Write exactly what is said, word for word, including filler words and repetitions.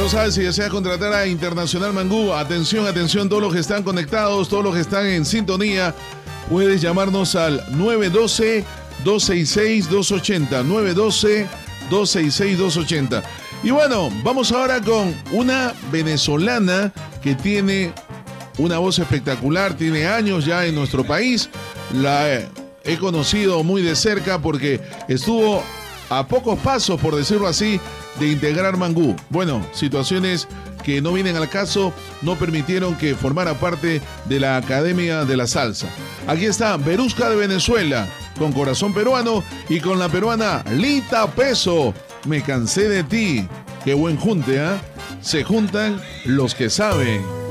lo sabes, si deseas contratar a Internacional Mangú, atención, atención, todos los que están conectados, todos los que están en sintonía, puedes llamarnos al nueve uno dos, dos seis seis, dos ocho cero, nueve uno dos, dos seis seis, dos ocho cero. Y bueno, vamos ahora con una venezolana que tiene una voz espectacular, tiene años ya en nuestro país. La he conocido muy de cerca porque estuvo a pocos pasos, por decirlo así, de integrar Mangú. Bueno, situaciones que no vienen al caso no permitieron que formara parte de la Academia de la Salsa. Aquí está Verusca de Venezuela, con corazón peruano, y con la peruana Lita Peso, Me cansé de ti. Qué buen junte, ¿ah? ¿eh? Se juntan los que saben.